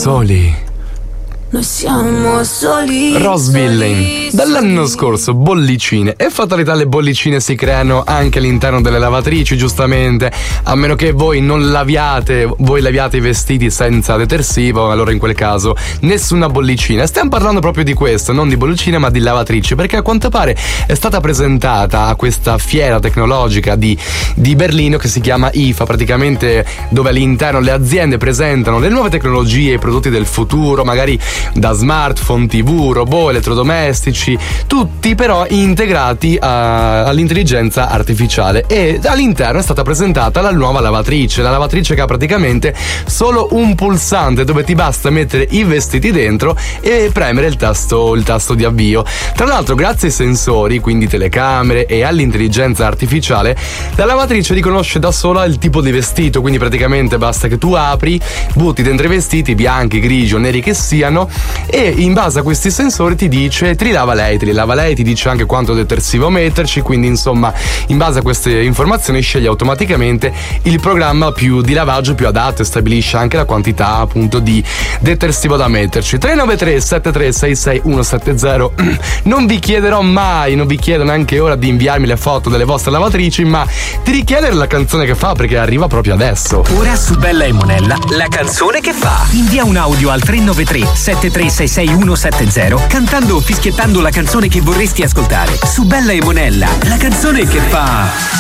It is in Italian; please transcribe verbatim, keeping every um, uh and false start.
soli. Noi siamo soli. Ross Villain. Dall'anno scorso bollicine e fatalità, le bollicine si creano anche all'interno delle lavatrici, giustamente, a meno che voi non laviate, voi laviate i vestiti senza detersivo, allora in quel caso nessuna bollicina. Stiamo parlando proprio di questo, non di bollicine ma di lavatrici, perché a quanto pare è stata presentata a questa fiera tecnologica di, di Berlino che si chiama I F A, praticamente, dove all'interno le aziende presentano le nuove tecnologie, i prodotti del futuro, magari da smartphone, tv, robot, elettrodomestici, tutti però integrati a, all'intelligenza artificiale. E all'interno è stata presentata la nuova lavatrice, la lavatrice che ha praticamente solo un pulsante dove ti basta mettere i vestiti dentro e premere il tasto, il tasto di avvio. Tra l'altro, grazie ai sensori, quindi telecamere, e all'intelligenza artificiale, la lavatrice riconosce da sola il tipo di vestito, quindi praticamente basta che tu apri, butti dentro i vestiti bianchi, grigi o neri che siano, e in base a questi sensori ti dice, ti lava lei, ti lava lei, ti dice anche quanto detersivo metterci, quindi insomma in base a queste informazioni sceglie automaticamente il programma più di lavaggio più adatto e stabilisce anche la quantità appunto di detersivo da metterci. Tre nove tre sette tre sei sei uno sette zero. Non vi chiederò mai, non vi chiedo neanche ora di inviarmi le foto delle vostre lavatrici, ma di richiedere la canzone che fa, perché arriva proprio adesso. Ora su Bella e Monella, la canzone che fa. Invia un audio al tre nove tre sette tre sei sei uno sette zero cantando o fischiettando la canzone che vorresti ascoltare. Su Bella e Monella, la canzone che fa